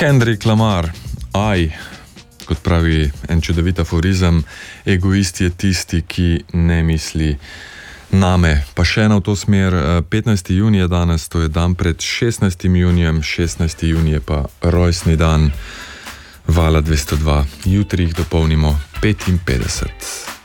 Kendrick Lamar, kot pravi en čudovit aforizem, egoist je tisti, ki ne misli name. Pa še ena v to smer, 15. junija danes, to je dan pred 16. junijem, 16. junij je pa rojstni dan Vala 202. Jutri jih dopolnimo 55.